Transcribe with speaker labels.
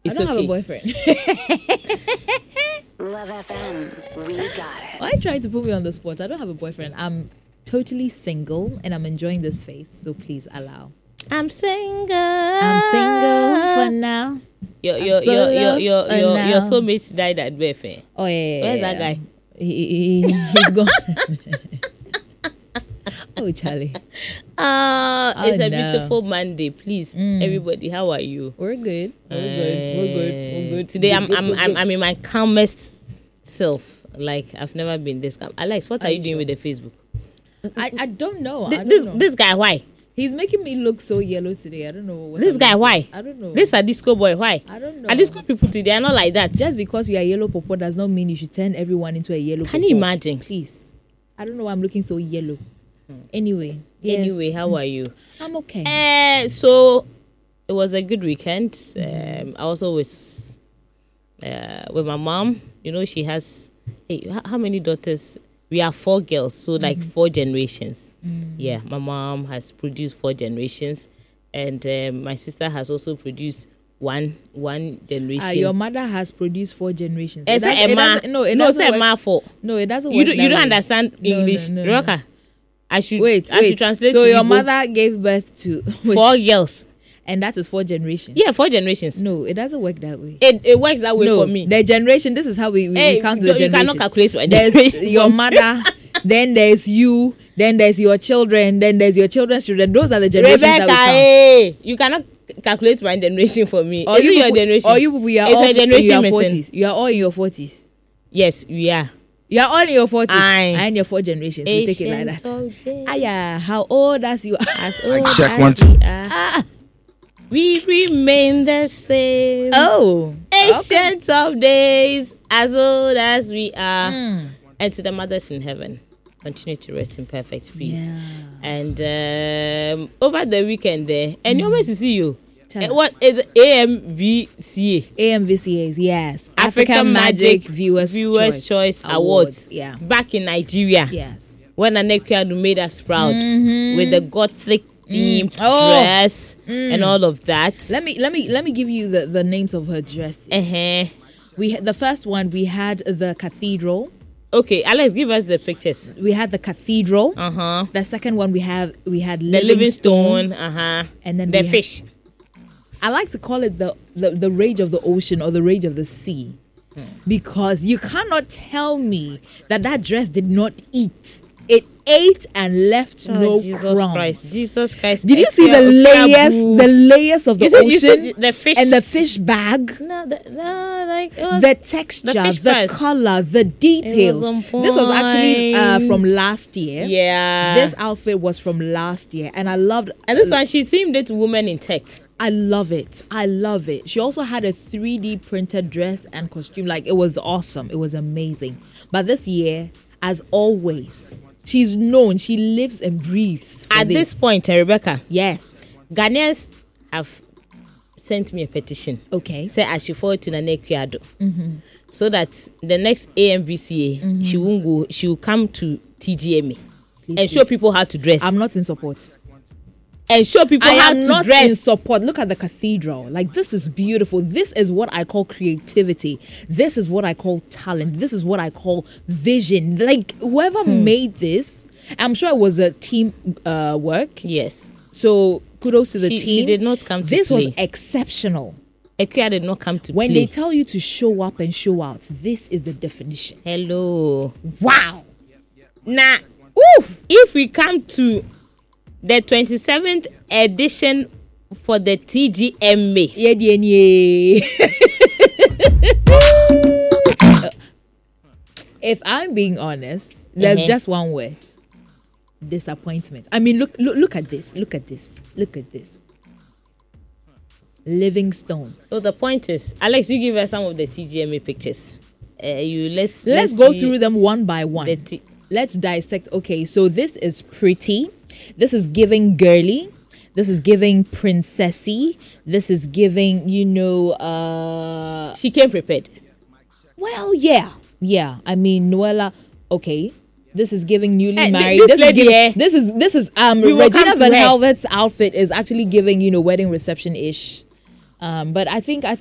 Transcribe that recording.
Speaker 1: It's
Speaker 2: I don't have a
Speaker 1: okay.
Speaker 2: boyfriend.
Speaker 3: Love FM, we got it.
Speaker 2: Why trying to put me on the spot? I don't have a boyfriend. I'm totally single and I'm enjoying this phase. So please allow.
Speaker 1: I'm single.
Speaker 2: I'm single for now.
Speaker 1: Your
Speaker 2: now.
Speaker 1: soulmate died at birth.
Speaker 2: Oh yeah.
Speaker 1: Where's that guy?
Speaker 2: He's gone. Oh Charlie.
Speaker 1: It's a
Speaker 2: no.
Speaker 1: beautiful Monday. Please, everybody, how are you?
Speaker 2: We're good. We're good.
Speaker 1: Today
Speaker 2: Good, good.
Speaker 1: I'm in my calmest self. Like I've never been this calm. Alex, what are you doing
Speaker 2: sure?
Speaker 1: with the Facebook?
Speaker 2: I don't know. I don't
Speaker 1: This
Speaker 2: know.
Speaker 1: this guy, why?
Speaker 2: He's making me look so yellow today. I don't know. What
Speaker 1: This
Speaker 2: I'm
Speaker 1: guy,
Speaker 2: into.
Speaker 1: why?
Speaker 2: I don't know.
Speaker 1: This a disco boy, why?
Speaker 2: I don't know.
Speaker 1: And disco people today are not like that.
Speaker 2: Just because you are yellow popo does not mean you should turn everyone into a yellow
Speaker 1: Can
Speaker 2: popo.
Speaker 1: you imagine?
Speaker 2: Please. I don't know why I'm looking so yellow. Anyway. Yes.
Speaker 1: Anyway, how are you?
Speaker 2: I'm okay.
Speaker 1: So it was a good weekend. I also was with my mom. You know, she has how many daughters? We are 4 girls, so like 4 generations. Yeah, my mom has produced 4 generations, and my sister has also produced one generation.
Speaker 2: Your mother has produced 4 generations.
Speaker 1: It doesn't work.
Speaker 2: No, it doesn't
Speaker 1: You
Speaker 2: work.
Speaker 1: don't understand English,
Speaker 2: no.
Speaker 1: Roka. I should
Speaker 2: Wait.
Speaker 1: translate.
Speaker 2: So
Speaker 1: to
Speaker 2: your
Speaker 1: Igbo.
Speaker 2: mother gave birth to
Speaker 1: 4 girls.
Speaker 2: and that is 4 generations.
Speaker 1: Yeah, 4 generations.
Speaker 2: No, it doesn't work that way.
Speaker 1: It works that way
Speaker 2: No,
Speaker 1: for me.
Speaker 2: the generation. This is how we count the
Speaker 1: you
Speaker 2: generation.
Speaker 1: cannot calculate my
Speaker 2: There's
Speaker 1: generation.
Speaker 2: your mother, then there's you, then there's your children, then there's your children's children. Those are the generations
Speaker 1: Rebecca,
Speaker 2: that we count.
Speaker 1: you cannot calculate my generation for me.
Speaker 2: Or
Speaker 1: Is it
Speaker 2: you
Speaker 1: your
Speaker 2: people-
Speaker 1: generation?
Speaker 2: Or you people, you are
Speaker 1: It's
Speaker 2: all
Speaker 1: my
Speaker 2: in
Speaker 1: generation,
Speaker 2: your
Speaker 1: Mason.
Speaker 2: 40s. You are all in your 40s.
Speaker 1: Yes, we are.
Speaker 2: You are all in your 40s.
Speaker 1: Aye.
Speaker 2: And your 4 generations. We take it like that.
Speaker 1: Ancient of
Speaker 2: Aya, how old as you are.
Speaker 1: As old
Speaker 4: check
Speaker 1: as
Speaker 4: one,
Speaker 1: we are, we remain the same.
Speaker 2: Oh.
Speaker 1: Ancient of days, as old as we are. And to the mothers in heaven, continue to rest in perfect peace.
Speaker 2: Yeah.
Speaker 1: And over the weekend there, and you always see you.
Speaker 2: Tell us.
Speaker 1: What is AMVCA?
Speaker 2: AMVCAs, yes.
Speaker 1: African Magic
Speaker 2: Viewers
Speaker 1: Choice Awards.
Speaker 2: Yeah.
Speaker 1: Back in Nigeria.
Speaker 2: Yes.
Speaker 1: When Anekwadu made us proud with the gothic themed
Speaker 2: Oh.
Speaker 1: dress and all of that.
Speaker 2: Let me give you the names of her dresses. The first one we had the cathedral.
Speaker 1: Okay, Alex, give us the pictures.
Speaker 2: We had the cathedral. The second one we had
Speaker 1: The
Speaker 2: Livingstone.
Speaker 1: Livingstone.
Speaker 2: And then
Speaker 1: the
Speaker 2: we
Speaker 1: fish.
Speaker 2: I like to call it the rage of the ocean or the rage of the sea. Because you cannot tell me that dress did not eat. It ate and left no
Speaker 1: Jesus
Speaker 2: crumbs.
Speaker 1: Christ. Jesus Christ.
Speaker 2: Did you see the layers of the
Speaker 1: You said
Speaker 2: ocean
Speaker 1: the fish
Speaker 2: and the fish bag?
Speaker 1: No, like it was
Speaker 2: The texture,
Speaker 1: fish
Speaker 2: the
Speaker 1: fries.
Speaker 2: color, the details.
Speaker 1: on
Speaker 2: This was actually
Speaker 1: point.
Speaker 2: from last year.
Speaker 1: Yeah.
Speaker 2: This outfit was from last year, and I loved.
Speaker 1: And this one, she themed it women in tech.
Speaker 2: I love it. She also had a 3D printed dress and costume. Like, it was awesome. It was amazing. But this year, as always, she's known. She lives and breathes for
Speaker 1: At this point, Rebecca,
Speaker 2: Yes.
Speaker 1: Ghanaians have sent me a petition.
Speaker 2: Okay.
Speaker 1: Say I should forward to Nana Kwiado. So that the next AMVCA, she won't go. She will come to TGMA and show people how to dress.
Speaker 2: I'm not in support.
Speaker 1: And show people
Speaker 2: I
Speaker 1: how
Speaker 2: am
Speaker 1: to
Speaker 2: not
Speaker 1: dress.
Speaker 2: in support. Look at the cathedral. Like, this is beautiful. This is what I call creativity. This is what I call talent. This is what I call vision. Like, whoever made this, I'm sure it was a team work.
Speaker 1: Yes.
Speaker 2: So kudos to the
Speaker 1: She
Speaker 2: team.
Speaker 1: did not come to
Speaker 2: This was
Speaker 1: play.
Speaker 2: exceptional.
Speaker 1: Ekia did not come to
Speaker 2: When
Speaker 1: play.
Speaker 2: they tell you to show up and show out, this is the definition.
Speaker 1: Hello.
Speaker 2: Wow.
Speaker 1: Now, if we come to the 27th edition for the TGMA,
Speaker 2: if I'm being honest, there's just one word. Disappointment. I mean, look at this. Look at this. Look at this. Livingstone.
Speaker 1: so the point is, Alex, you give us some of the TGMA pictures. Let's
Speaker 2: go
Speaker 1: see
Speaker 2: through them one by one. Let's dissect. Okay, so this is pretty. This is giving girly. This is giving princessy. This is giving,
Speaker 1: she came prepared.
Speaker 2: well, yeah. I mean, Noella, okay. This is giving newly married.
Speaker 1: this lady,
Speaker 2: this is
Speaker 1: we will
Speaker 2: Regina
Speaker 1: come to
Speaker 2: Van
Speaker 1: her.
Speaker 2: Helvet's outfit is actually giving, wedding reception ish. But I think